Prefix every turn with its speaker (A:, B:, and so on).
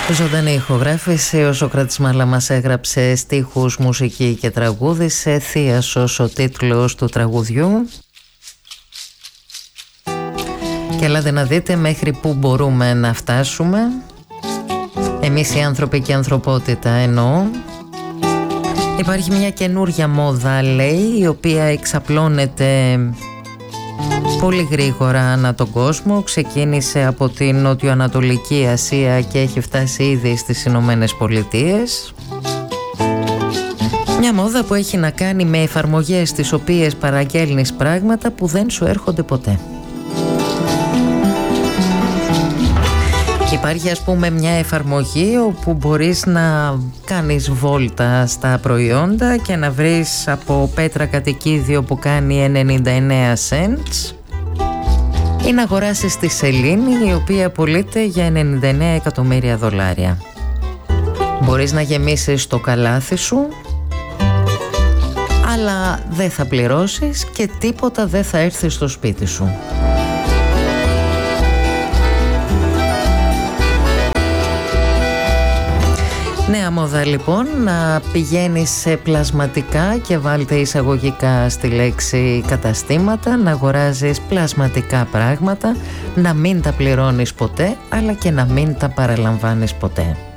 A: Ζωντανή ηχογράφηση. Ο Σωκράτης Μαλαμάς έγραψε στίχους, μουσική και τραγούδισε. Θίασος ο τίτλος του τραγουδιού. Και ελάτε να δείτε μέχρι που μπορούμε να φτάσουμε. Εμείς οι άνθρωποι και η ανθρωπότητα εννοώ. Υπάρχει μια καινούρια μόδα, λέει, η οποία εξαπλώνεται πολύ γρήγορα ανά τον κόσμο. Ξεκίνησε από την Νοτιοανατολική Ασία και έχει φτάσει ήδη στις Ηνωμένες Πολιτείες. Μια μόδα που έχει να κάνει με εφαρμογές τις οποίες παραγγέλνεις πράγματα που δεν σου έρχονται ποτέ. Υπάρχει, ας πούμε, μια εφαρμογή όπου μπορείς να κάνεις βόλτα στα προϊόντα και να βρεις από πέτρα κατοικίδιο που κάνει 99 cents ή να αγοράσεις τη σελήνη, η οποία πωλείται για 99 εκατομμύρια δολάρια. Μπορείς να γεμίσεις το καλάθι σου, αλλά δεν θα πληρώσεις και τίποτα δεν θα έρθει στο σπίτι σου. Νέα μόδα λοιπόν, να πηγαίνεις σε πλασματικά και βάλτε εισαγωγικά στη λέξη καταστήματα, να αγοράζεις πλασματικά πράγματα, να μην τα πληρώνεις ποτέ, αλλά και να μην τα παραλαμβάνεις ποτέ.